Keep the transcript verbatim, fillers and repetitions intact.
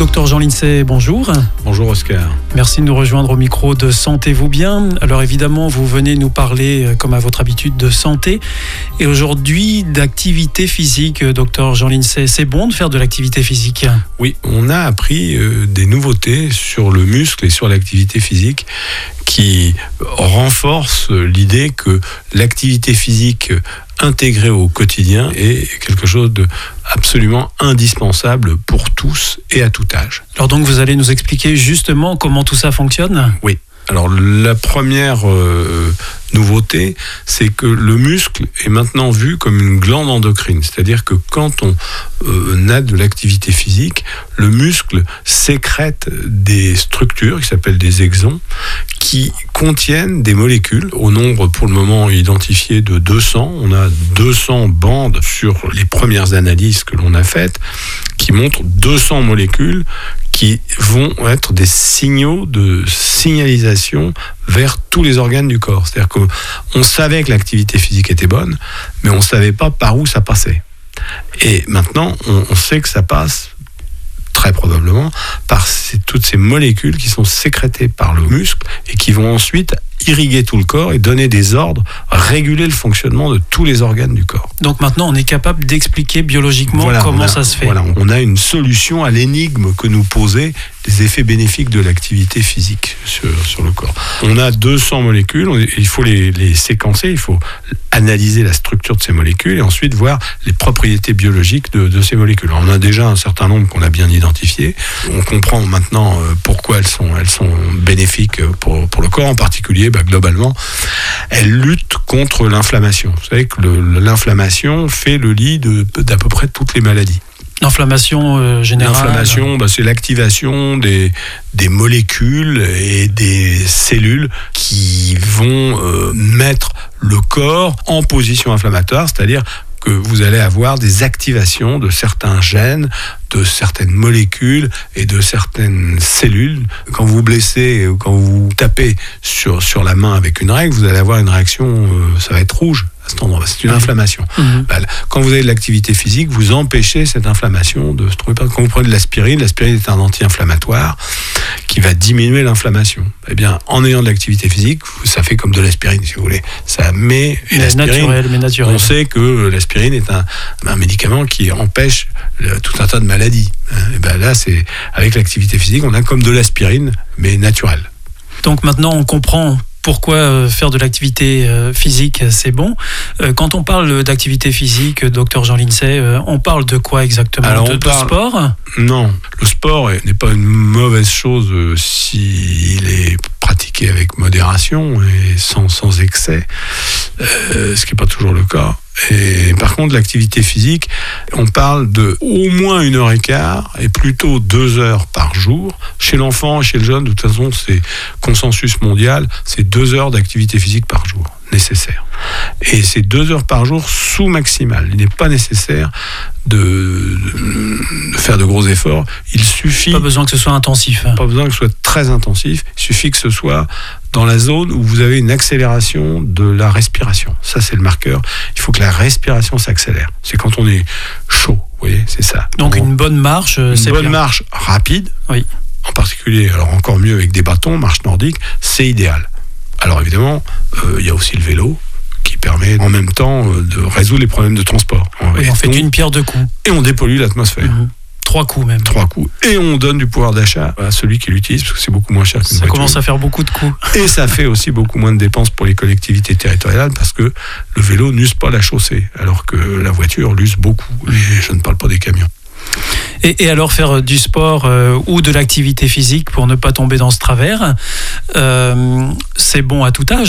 Docteur Jean Lincey, bonjour. Bonjour Oscar. Merci de nous rejoindre au micro de Sentez-vous bien. Alors évidemment, vous venez nous parler, comme à votre habitude, de santé. Et aujourd'hui, d'activité physique, Docteur Jean Lincey. C'est bon de faire de l'activité physique ? Oui, on a appris euh, des nouveautés sur le muscle et sur l'activité physique qui renforcent l'idée que l'activité physique intégrée au quotidien est quelque chose de absolument indispensable pour tous et à tout âge. Alors donc vous allez nous expliquer justement comment tout ça fonctionne ? Oui. Alors la première euh, nouveauté, c'est que le muscle est maintenant vu comme une glande endocrine. C'est-à-dire que quand on euh, a de l'activité physique, le muscle sécrète des structures qui s'appellent des exons, qui contiennent des molécules, au nombre pour le moment identifié de deux cents. On a deux cents bandes sur les premières analyses que l'on a faites, qui montrent deux cents molécules qui vont être des signaux de signalisation vers tous les organes du corps. C'est-à-dire qu'on savait que l'activité physique était bonne, mais on ne savait pas par où ça passait. Et maintenant, on, on sait que ça passe très probablement par ces, toutes ces molécules qui sont sécrétées par le muscle et qui vont ensuite irriguer tout le corps et donner des ordres, réguler le fonctionnement de tous les organes du corps. Donc maintenant, on est capable d'expliquer biologiquement voilà, comment a, ça se fait. Voilà, on a une solution à l'énigme que nous posaient les effets bénéfiques de l'activité physique sur, sur le corps. On a deux cents molécules, on, il faut les, les séquencer, il faut analyser la structure de ces molécules et ensuite voir les propriétés biologiques de, de ces molécules. Alors, on a déjà un certain nombre qu'on a bien identifié. On comprend maintenant pourquoi elles sont, elles sont bénéfiques pour, pour le corps, en particulier bah, globalement, elles luttent contre l'inflammation. Vous savez que le, l'inflammation fait le lit de, d'à peu près toutes les maladies. L'inflammation euh, générale. L'inflammation, bah, c'est l'activation des, des molécules et des cellules qui vont euh, mettre le corps en position inflammatoire, c'est-à-dire que vous allez avoir des activations de certains gènes, de certaines molécules et de certaines cellules. Quand vous vous blessez, quand vous tapez sur, sur la main avec une règle, vous allez avoir une réaction, euh, ça va être rouge à cet endroit. C'est une inflammation. Mmh. Quand vous avez de l'activité physique, vous empêchez cette inflammation de se trouver. Quand vous prenez de l'aspirine, l'aspirine est un anti-inflammatoire qui va diminuer l'inflammation. Eh bien, en ayant de l'activité physique, ça fait comme de l'aspirine, si vous voulez. Ça met mais naturel, mais naturel. On sait que l'aspirine est un, un médicament qui empêche le, tout un tas de maladies. Et ben là, c'est avec l'activité physique, on a comme de l'aspirine, mais naturelle. Donc maintenant, on comprend pourquoi faire de l'activité physique, c'est bon. Quand on parle d'activité physique, docteur Jean Lincey, on parle de quoi exactement ? Alors, de, parle... de sport ? Non, le sport n'est pas une mauvaise chose s'il est pratiqué avec modération et sans, sans excès, euh, ce qui n'est pas toujours le cas. Et par contre, l'activité physique, on parle de au moins une heure et quart et plutôt deux heures par jour. Chez l'enfant et chez le jeune, de toute façon, c'est consensus mondial, c'est deux heures d'activité physique par jour nécessaire. Et c'est deux heures par jour sous maximal. Il n'est pas nécessaire de, de faire de gros efforts. Il suffit. Pas besoin que ce soit intensif. Pas besoin que ce soit très intensif. Il suffit que ce soit dans la zone où vous avez une accélération de la respiration. Ça, c'est le marqueur. Il faut que la respiration s'accélère. C'est quand on est chaud, vous voyez, c'est ça. Donc on, une bonne marche, une c'est bonne bien. marche rapide. Oui. En particulier, alors encore mieux avec des bâtons, marche nordique, c'est idéal. Alors évidemment, euh, il y a aussi le vélo qui permet en même temps euh, de résoudre les problèmes de transport. Oui, on fait donc une pierre deux coups. Et on dépollue l'atmosphère. Mmh. Trois coups même. Trois coups. Et on donne du pouvoir d'achat à celui qui l'utilise, parce que c'est beaucoup moins cher qu'une ça voiture. Ça commence à faire beaucoup de coups. Et ça fait aussi beaucoup moins de dépenses pour les collectivités territoriales, parce que le vélo n'use pas la chaussée, alors que la voiture l'use beaucoup. Et je ne parle pas des camions. Et, et alors faire du sport euh, ou de l'activité physique pour ne pas tomber dans ce travers, euh, c'est bon à tout âge.